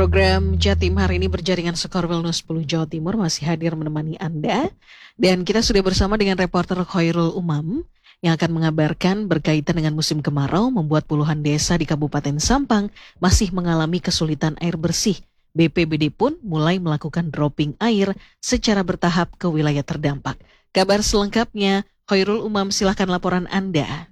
Program Jatim hari ini berjaringan Sekorwil 10 Jawa Timur masih hadir menemani Anda. Dan kita sudah bersama dengan reporter Khairul Umam yang akan mengabarkan berkaitan dengan musim kemarau membuat puluhan desa di Kabupaten Sampang masih mengalami kesulitan air bersih. BPBD pun mulai melakukan dropping air secara bertahap ke wilayah terdampak. Kabar selengkapnya, Khairul Umam, silakan laporan Anda.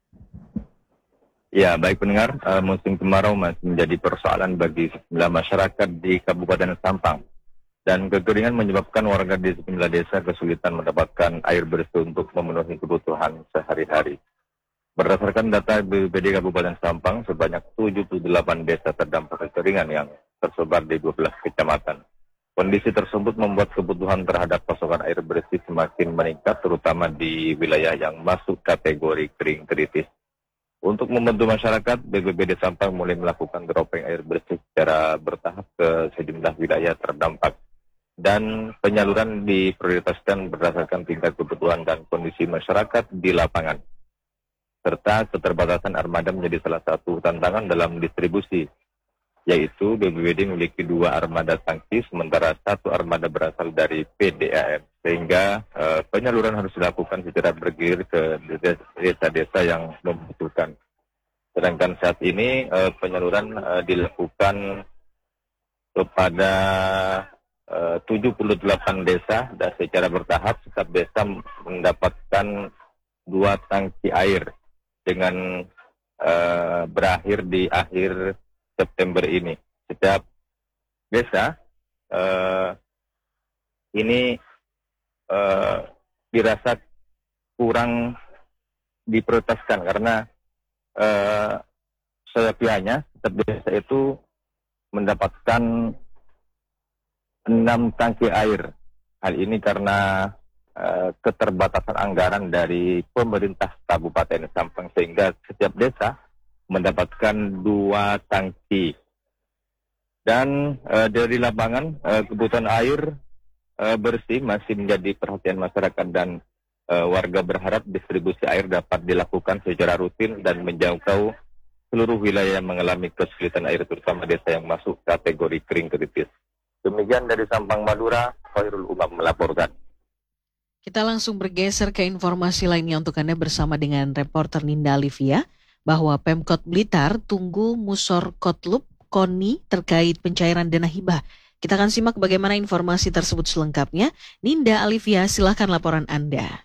Ya, baik pendengar, musim kemarau masih menjadi persoalan bagi sejumlah masyarakat di Kabupaten Sampang. Dan kekeringan menyebabkan warga di sejumlah desa kesulitan mendapatkan air bersih untuk memenuhi kebutuhan sehari-hari. Berdasarkan data BPBD Kabupaten Sampang, sebanyak 78 desa terdampak kekeringan yang tersebar di 12 kecamatan. Kondisi tersebut membuat kebutuhan terhadap pasokan air bersih semakin meningkat, terutama di wilayah yang masuk kategori kering kritis. Untuk membantu masyarakat, BPBD Sampang mulai melakukan dropping air bersih secara bertahap ke sejumlah wilayah terdampak. Dan penyaluran diprioritaskan berdasarkan tingkat kebutuhan dan kondisi masyarakat di lapangan. Serta keterbatasan armada menjadi salah satu tantangan dalam distribusi, yaitu BPBD memiliki 2 armada tangki, sementara 1 armada berasal dari PDAM. Sehingga penyaluran harus dilakukan secara bergilir ke desa-desa yang membutuhkan. Sedangkan saat ini penyaluran dilakukan kepada 78 desa dan secara bertahap setiap desa mendapatkan 2 tangki air dengan berakhir di akhir September ini. Setiap desa ini dirasa kurang diprioritaskan karena setiap desa itu mendapatkan 6 tangki air. Hal ini karena keterbatasan anggaran dari pemerintah Kabupaten Sampang sehingga setiap desa mendapatkan 2 tangki. Dan dari lapangan kebutuhan air bersih masih menjadi perhatian masyarakat dan warga berharap distribusi air dapat dilakukan secara rutin dan menjangkau seluruh wilayah yang mengalami kesulitan air, terutama desa yang masuk kategori kering kritis. Demikian dari Sampang, Madura, Khairul Umam melaporkan. Kita langsung bergeser ke informasi lainnya untuk Anda bersama dengan reporter Ninda Alivia, bahwa Pemkot Blitar tunggu Musor Kotlub KONI terkait pencairan dana hibah. Kita akan simak bagaimana informasi tersebut selengkapnya. Ninda Alivia, silakan laporan Anda.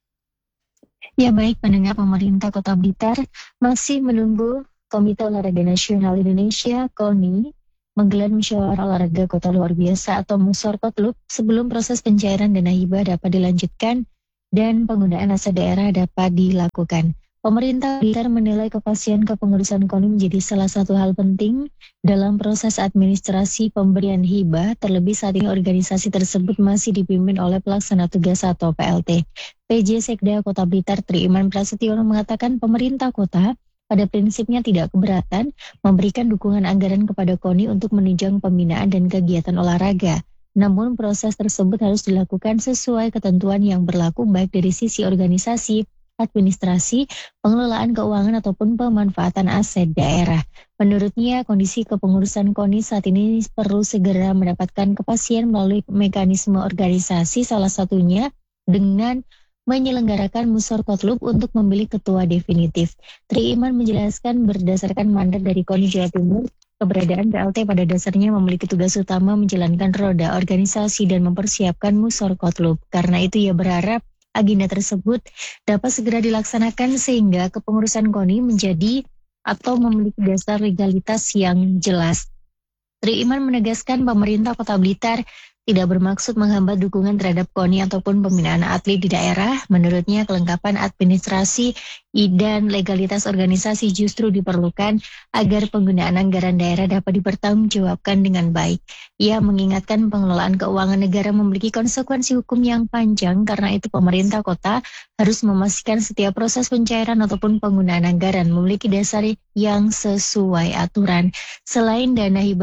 Ya baik, pendengar, pemerintah Kota Blitar masih menunggu Komite Olahraga Nasional Indonesia KONI menggelar musyawarah olahraga kota luar biasa atau Musor Kotlub sebelum proses pencairan dana hibah dapat dilanjutkan dan penggunaan aset daerah dapat dilakukan. Pemerintah Blitar menilai kepastian kepengurusan KONI menjadi salah satu hal penting dalam proses administrasi pemberian hibah, terlebih saat ini organisasi tersebut masih dipimpin oleh pelaksana tugas atau PLT. PJ Sekda Kota Blitar Tri Iman Prasetyono mengatakan pemerintah kota pada prinsipnya tidak keberatan memberikan dukungan anggaran kepada KONI untuk menunjang pembinaan dan kegiatan olahraga. Namun proses tersebut harus dilakukan sesuai ketentuan yang berlaku baik dari sisi organisasi, administrasi, pengelolaan keuangan ataupun pemanfaatan aset daerah. Menurutnya, kondisi kepengurusan KONI saat ini perlu segera mendapatkan kepastian melalui mekanisme organisasi, salah satunya dengan menyelenggarakan Musor Kotlub untuk memilih ketua definitif. Tri Iman menjelaskan berdasarkan mandat dari KONI Jawa Timur, keberadaan PLT pada dasarnya memiliki tugas utama menjalankan roda organisasi dan mempersiapkan Musor Kotlub. Karena itu ia berharap agenda tersebut dapat segera dilaksanakan sehingga kepengurusan KONI menjadi atau memiliki dasar legalitas yang jelas. Tri Iman menegaskan pemerintah Kota Blitar tidak bermaksud menghambat dukungan terhadap KONI ataupun pembinaan atlet di daerah. Menurutnya kelengkapan administrasi dan legalitas organisasi justru diperlukan agar penggunaan anggaran daerah dapat dipertanggungjawabkan dengan baik. Ia mengingatkan pengelolaan keuangan negara memiliki konsekuensi hukum yang panjang, karena itu pemerintah kota harus memastikan setiap proses pencairan ataupun penggunaan anggaran memiliki dasar yang sesuai aturan. Selain dana hibah,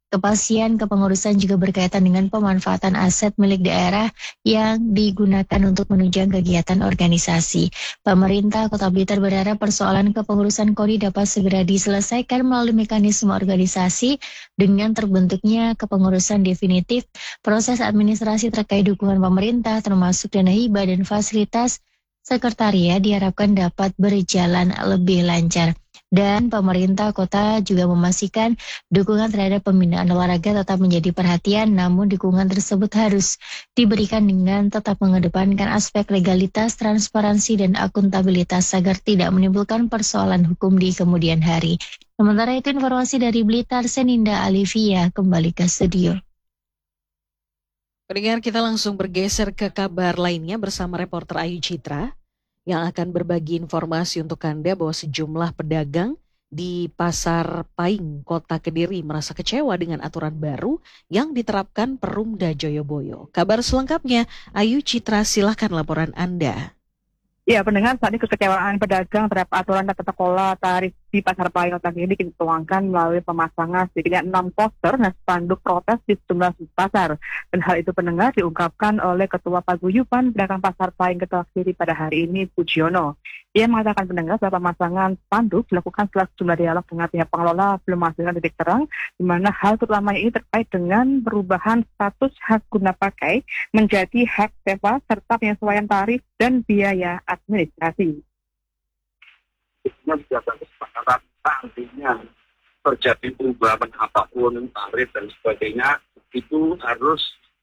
Kepastian kepengurusan juga berkaitan dengan pemanfaatan aset milik daerah yang digunakan untuk menunjang kegiatan organisasi. Pemerintah Kota Blitar berharap persoalan kepengurusan KONI dapat segera diselesaikan melalui mekanisme organisasi dengan terbentuknya kepengurusan definitif. Proses administrasi terkait dukungan pemerintah termasuk dana hibah dan fasilitas sekretariat diharapkan dapat berjalan lebih lancar. Dan pemerintah kota juga memastikan dukungan terhadap pembinaan olahraga tetap menjadi perhatian, namun dukungan tersebut harus diberikan dengan tetap mengedepankan aspek legalitas, transparansi, dan akuntabilitas agar tidak menimbulkan persoalan hukum di kemudian hari. Sementara itu informasi dari Blitar, Seninda Alivia kembali ke studio. Pendengar, kita langsung bergeser ke kabar lainnya bersama reporter Ayu Citra yang akan berbagi informasi untuk Anda bahwa sejumlah pedagang di Pasar Paing, Kota Kediri merasa kecewa dengan aturan baru yang diterapkan Perumda Joyoboyo. Kabar selengkapnya, Ayu Citra, silahkan laporan Anda. Ya, pendengar, saat ini kekecewaan pedagang terhadap aturan tata kelola tarif di Pasar Paing Kota Kediri dituangkan melalui pemasangan sedikitnya 6 poster dan spanduk protes di sejumlah pasar. Dan hal itu pendengar diungkapkan oleh Ketua Paguyuban Pedagang Pasar Paing Kota Kediri pada hari ini, Pujiono. Ia mengatakan pendengar bahwa pemasangan spanduk dilakukan setelah sejumlah dialog dengan pihak pengelola belum menghasilkan titik terang, di mana hal terutamanya ini terkait dengan perubahan status hak guna pakai menjadi hak sewa serta penyesuaian tarif dan biaya administrasi. Menjaga kesepakatan nantinya terjadi perubahan apapun tarif dan sebagainya itu harus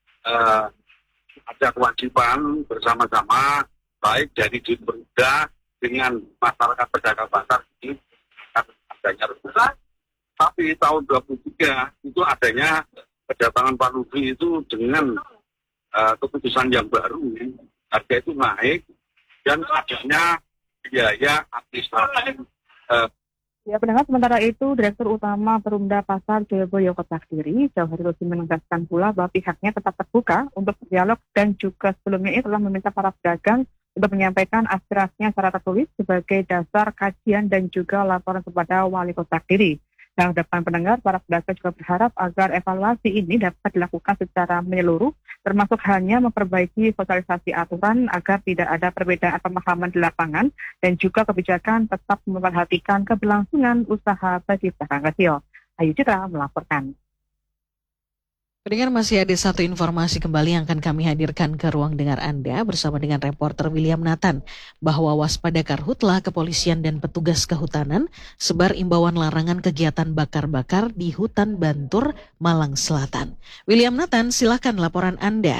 ada kewajiban bersama-sama baik dari Perumda dengan masyarakat pedagang pasar ini adanya rupiah. Tapi tahun 2023 itu adanya kedatangan Pak Lutfi itu dengan keputusan yang baru, harga itu naik dan adanya biaya administrasi. Ya, pendengar, sementara itu Direktur Utama Perumda Pasar Joyoboyo Kota Kediri, Jauhari Rusdi, menegaskan pula bahwa pihaknya tetap terbuka untuk berdialog dan juga sebelumnya telah meminta para pedagang untuk menyampaikan aspirasinya secara tertulis sebagai dasar kajian dan juga laporan kepada Wali Kota Kediri. Dan depan pendengar, para pedagang juga berharap agar evaluasi ini dapat dilakukan secara menyeluruh, termasuk hanya memperbaiki sosialisasi aturan agar tidak ada perbedaan pemahaman di lapangan dan juga kebijakan tetap memperhatikan keberlangsungan usaha bagi pedagang kecil. Ayu Citra melaporkan. Pendengar, masih ada satu informasi kembali yang akan kami hadirkan ke ruang dengar Anda bersama dengan reporter William Nathan, bahwa waspada Karhutla, kepolisian dan petugas kehutanan sebar imbauan larangan kegiatan bakar-bakar di hutan Bantur, Malang Selatan. William Nathan, silakan laporan Anda.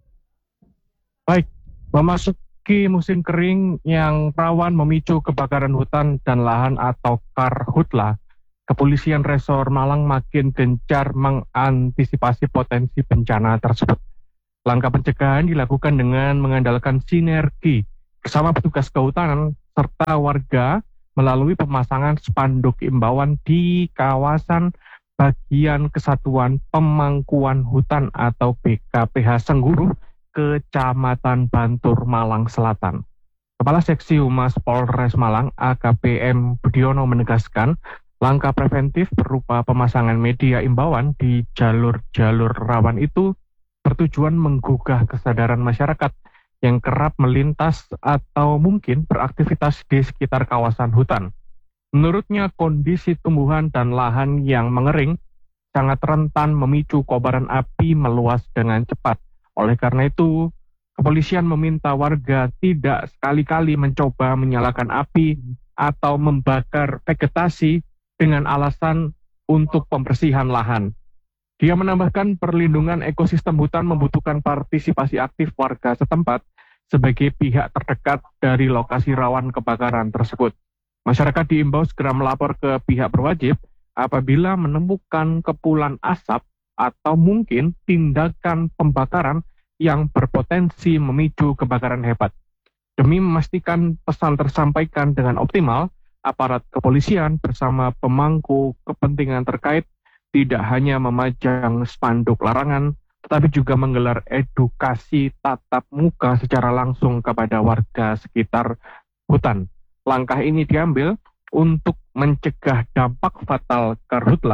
Baik, memasuki musim kering yang rawan memicu kebakaran hutan dan lahan atau Karhutla, Kepolisian Resor Malang makin gencar mengantisipasi potensi bencana tersebut. Langkah pencegahan dilakukan dengan mengandalkan sinergi bersama petugas kehutanan serta warga melalui pemasangan spanduk imbauan di kawasan bagian Kesatuan Pemangkuan Hutan atau BKPH Sengguru, Kecamatan Bantur, Malang Selatan. Kepala Seksi Humas Polres Malang, AKP M. Budiono, menegaskan langkah preventif berupa pemasangan media imbauan di jalur-jalur rawan itu bertujuan menggugah kesadaran masyarakat yang kerap melintas atau mungkin beraktivitas di sekitar kawasan hutan. Menurutnya, kondisi tumbuhan dan lahan yang mengering sangat rentan memicu kobaran api meluas dengan cepat. Oleh karena itu, kepolisian meminta warga tidak sekali-kali mencoba menyalakan api atau membakar vegetasi dengan alasan untuk pembersihan lahan. Dia menambahkan perlindungan ekosistem hutan membutuhkan partisipasi aktif warga setempat sebagai pihak terdekat dari lokasi rawan kebakaran tersebut. Masyarakat diimbau segera melapor ke pihak berwajib apabila menemukan kepulan asap atau mungkin tindakan pembakaran yang berpotensi memicu kebakaran hebat. Demi memastikan pesan tersampaikan dengan optimal, aparat kepolisian bersama pemangku kepentingan terkait tidak hanya memajang spanduk larangan, tetapi juga menggelar edukasi tatap muka secara langsung kepada warga sekitar hutan. Langkah ini diambil untuk mencegah dampak fatal Karhutla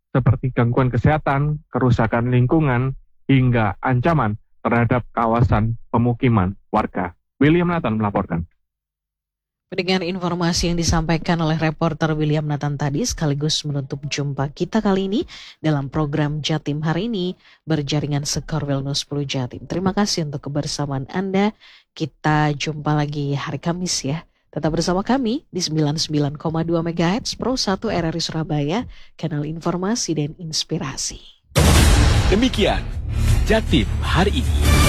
seperti gangguan kesehatan, kerusakan lingkungan, hingga ancaman terhadap kawasan pemukiman warga. William Nathan melaporkan. Dengan informasi yang disampaikan oleh reporter William Nathan tadi sekaligus menutup jumpa kita kali ini dalam program Jatim hari ini berjaringan Sekorwil News 10 Jatim. Terima kasih untuk kebersamaan Anda. Kita jumpa lagi hari Kamis ya. Tetap bersama kami di 99,2 MHz Pro 1 RRI Surabaya, kanal informasi dan inspirasi. Demikian Jatim hari ini.